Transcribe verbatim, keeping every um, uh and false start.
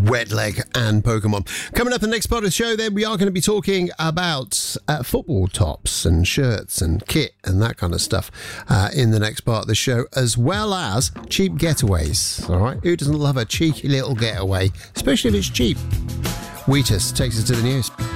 Red Leg and Pokemon. Coming up in the next part of the show, then, we are going to be talking about uh, football tops and shirts and kit and that kind of stuff uh, in the next part of the show, as well as cheap getaways. All right, who doesn't love a cheeky little getaway, especially if it's cheap? Wheatus takes us to the news.